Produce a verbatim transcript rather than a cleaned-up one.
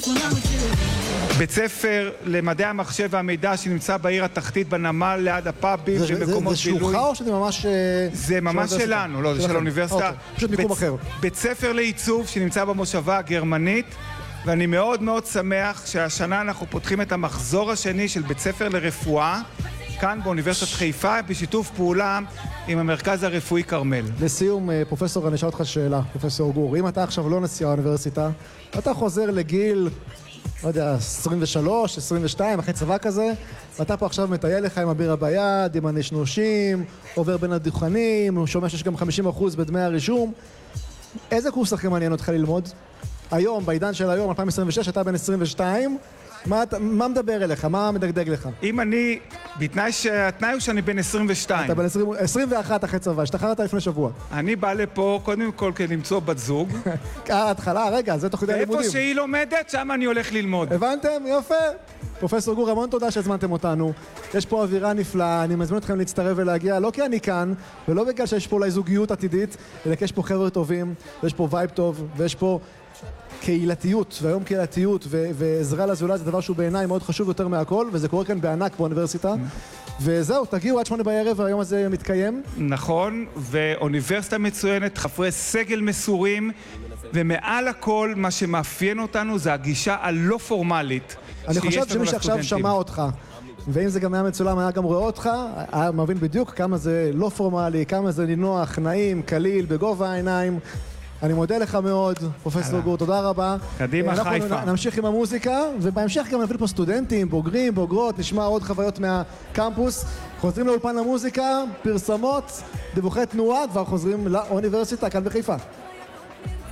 בית ספר למדעי המחשב והמידע שנמצא בעיר התחתית בנמל ליד הפאבים ומקומות בילוי. זה שלוחה או שזה ממש... זה ממש שלנו, לא, זה של האוניברסיטה. פשוט מיקום אחר. בית ספר לעיצוב שנמצא במושבה הגרמנית, ואני מאוד מאוד שמח שהשנה אנחנו פותחים את המחזור השני של בית ספר לרפואה, כאן באוניברסיטת חיפה, בשיתוף פעולה עם המרכז הרפואי כרמל. לסיום, פרופסור, אני אשאל אותך שאלה, פרופסור גור. אם אתה עכשיו לא נשיא האוניברסיטה, אתה חוזר לגיל, לא יודע, עשרים ושלוש, עשרים ושתיים, אחרי צבא כזה, ואתה פה עכשיו מטייל לך עם הבירה ביד, עם הנשנושים, עובר בין הדוכנים, הוא שומע שיש גם חמישים אחוז בדמי הרישום. איזה קורס הכי מעניין אותך ללמוד? היום, בעידן של היום, אלפיים עשרים ושש, אתה בן עשרים ושתיים, מה, מה מדבר אליך? מה מדגדג לך? אם אני, בתנאי שהתנאי הוא שאני בן עשרים ושתיים. אתה בן עשרים ואחת אחרי צבא, השתחררת לפני שבוע. אני בא לפה קודם כל כדי למצוא בת זוג. ההתחלה, רגע, זה תוך כדי הלימודים. איפה שהיא לומדת, שם אני הולך ללמוד. הבנתם? יופי. פרופסור גור, המון תודה שהזמנתם אותנו. יש פה אווירה נפלאה, אני מזמין אתכם להצטרף ולהגיע, לא כי אני כאן, ולא בגלל שיש פה אולי זוגיות עתידית, אלא כי יש פה חבר'ה טובים, ויש פה וייב טוב, ויש פה קהילתיות, והיום קהילתיות ו- ועזרה לזולת זה דבר שהוא בעיניי מאוד חשוב יותר מהכל, וזה קורה כאן בענק באוניברסיטה. וזהו, תגיעו עד שמונה בערב, והיום הזה מתקיים. נכון, ואוניברסיטה מצוינת, חברי סגל מסורים, ומעל הכל מה שמאפיין אותנו זה הגישה הלא פורמלית. אני חושב שמי שעכשיו שמע אותך, ואם זה גם היה מצולם, היה גם רואה אותך, היה מבין בדיוק כמה זה לא פורמלי, כמה זה נינוח, נעים, קליל, בגובה העיניים. אני מודה לך מאוד, פרופסור גור, תודה רבה. קדימה חיפה. אנחנו נמשיך עם המוזיקה, ובהמשך גם נביא פה סטודנטים, בוגרים, בוגרות, נשמע עוד חוויות מהקמפוס. חוזרים לאולפן המוזיקה, פרסמות, דיווחי תנועה, כבר חוזרים לאוניברסיטה כאן בחיפה.